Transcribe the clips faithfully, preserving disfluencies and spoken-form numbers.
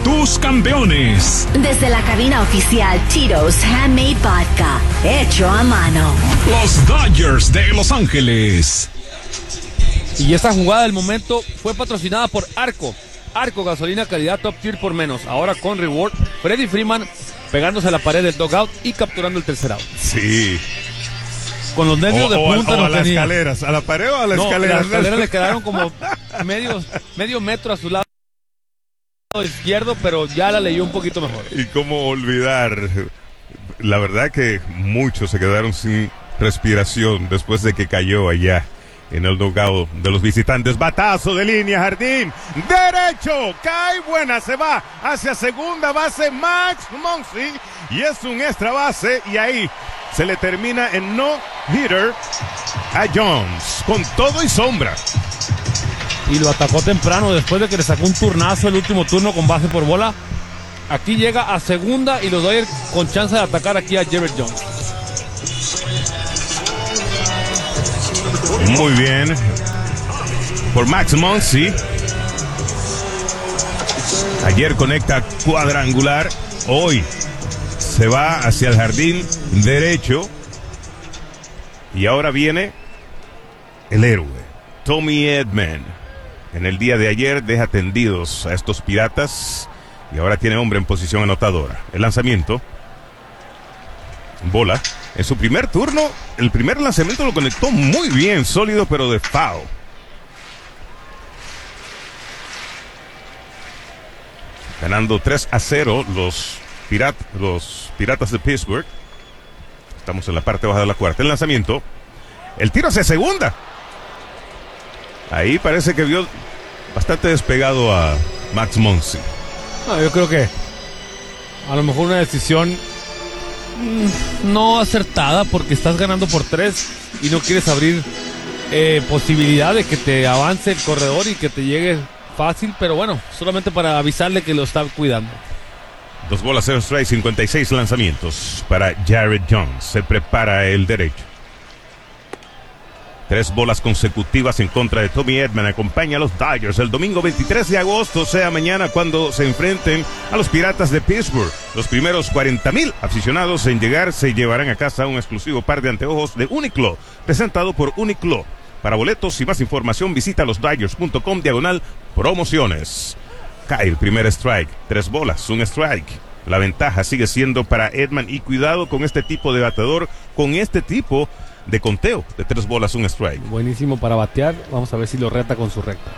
tus campeones. Desde la cabina oficial Tito's Handmade Vodka, hecho a mano. Los Dodgers de Los Ángeles. Y esta jugada del momento fue patrocinada por Arco. Arco, gasolina calidad top tier por menos. Ahora con reward, Freddie Freeman pegándose a la pared del dugout y capturando el tercer out. Sí. Con los nervios o, de o punta a, o no a las tenía. escaleras, a la pared o a la no, escalera. Las escaleras le quedaron como medio, medio metro a su lado izquierdo, pero ya la leyó un poquito mejor. Y cómo olvidar, la verdad que muchos se quedaron sin respiración después de que cayó allá en el dugout de los visitantes. Batazo de línea, jardín derecho, cae buena, se va hacia segunda base Max Muncy y es un extra base y ahí se le termina en no hitter a Jones con todo y sombra. Y lo atacó temprano después de que le sacó un turnazo el último turno con base por bola. Aquí llega a segunda y los Dodgers con chance de atacar aquí a Jared Jones. Muy bien por Max Muncy. Ayer conecta cuadrangular, hoy se va hacia el jardín derecho y ahora viene el héroe Tommy Edman. En el día de ayer deja tendidos a estos piratas y ahora tiene hombre en posición anotadora. El lanzamiento, bola. En su primer turno, el primer lanzamiento lo conectó muy bien, sólido, pero de foul. Ganando tres a cero los, pirat, los Piratas de Pittsburgh. Estamos en la parte baja de la cuarta. El lanzamiento, el tiro hacia segunda. Ahí parece que vio bastante despegado a Max Muncy. No, yo creo que a lo mejor una decisión no acertada porque estás ganando por tres y no quieres abrir eh, posibilidad de que te avance el corredor y que te llegue fácil, pero bueno, solamente para avisarle que lo está cuidando. Dos bolas, cero strike, cincuenta y seis lanzamientos para Jared Jones. Se prepara el derecho. Tres bolas consecutivas en contra de Tommy Edman. Acompaña a los Dodgers el domingo veintitrés de agosto, o sea mañana, cuando se enfrenten a los Piratas de Pittsburgh. Los primeros cuarenta mil aficionados en llegar se llevarán a casa un exclusivo par de anteojos de Uniqlo, presentado por Uniqlo. Para boletos y más información visita los Dodgers punto com diagonal promociones. Cae el primer strike. Tres bolas, un strike. La ventaja sigue siendo para Edman y cuidado con este tipo de bateador, con este tipo de conteo de tres bolas, un strike. Buenísimo para batear. Vamos a ver si lo reta con su recta.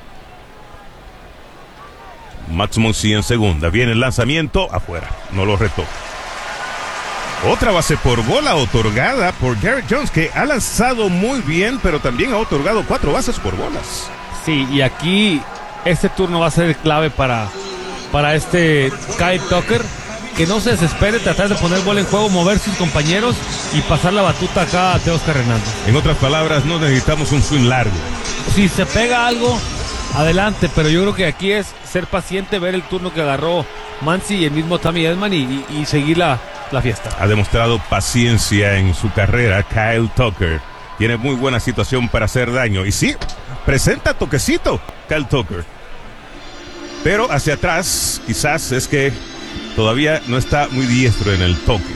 Max Muncy en segunda. Viene el lanzamiento afuera. No lo retó. Otra base por bola otorgada por Jared Jones, que ha lanzado muy bien, pero también ha otorgado cuatro bases por bolas. Sí, y aquí este turno va a ser clave para, para este Kyle Tucker, que no se desespere, tratar de poner bola en juego, mover sus compañeros y pasar la batuta acá a Teoscar Hernández. En otras palabras, no necesitamos un swing largo. Si se pega algo, adelante, pero yo creo que aquí es ser paciente, ver el turno que agarró Muncy y el mismo Tommy Edman y, y, y seguir la, la fiesta. Ha demostrado paciencia en su carrera Kyle Tucker. Tiene muy buena situación para hacer daño. Y sí, presenta toquecito Kyle Tucker. Pero hacia atrás, quizás es que todavía no está muy diestro en el toque.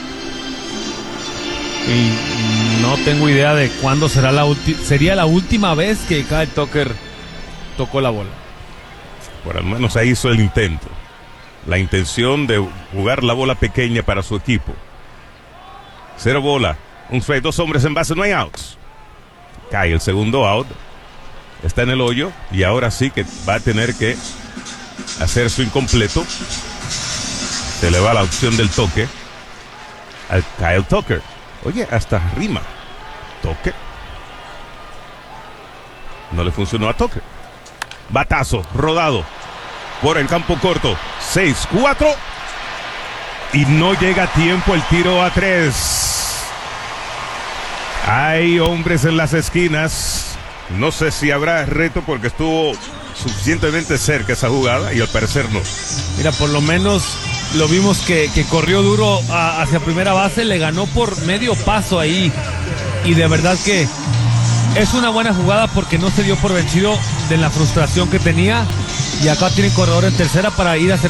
Y no tengo idea de cuándo será la última, sería la última vez que Kyle Tucker tocó la bola. Por al menos ahí hizo el intento. La intención de jugar la bola pequeña para su equipo. Cero bola, un strike, dos hombres en base, no hay outs. Cae el segundo out. Está en el hoyo y ahora sí que va a tener que hacer su incompleto. Se le va la opción del toque al Kyle Tucker. Oye, hasta rima. Toque. No le funcionó a Tucker. Batazo, rodado por el campo corto. seis cuatro. Y no llega a tiempo el tiro a tres. Hay hombres en las esquinas. No sé si habrá reto porque estuvo suficientemente cerca esa jugada y al parecer no. Mira, por lo menos lo vimos que, que corrió duro a, hacia primera base, le ganó por medio paso ahí y de verdad que es una buena jugada porque no se dio por vencido de la frustración que tenía y acá tiene corredor en tercera para ir a hacer